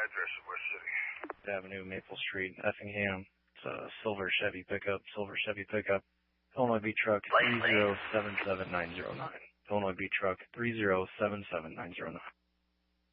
address of West City? Avenue, Maple Street, Effingham. It's a silver Chevy pickup. Illinois B truck 3077909. Illinois B truck 3077909.